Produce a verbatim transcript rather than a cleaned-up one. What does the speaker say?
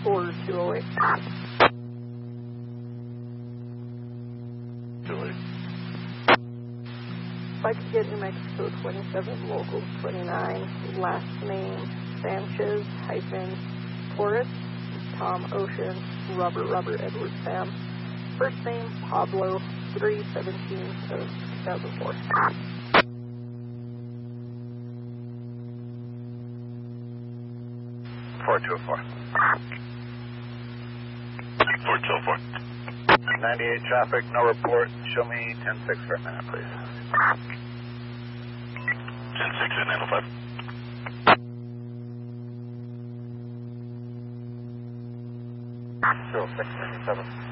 four two oh eight. two oh eight. If I could get New Mexico twenty-seven, local twenty-nine, last name Sanchez hyphen Torres, Tom Ocean, Robert Robert Edward Sam, first name Pablo, three seventeen of two thousand four. four two four. four two four. ninety-eight traffic, no report. Show me ten six for a minute, please. ten six at nine oh five. zero six ninety-seven.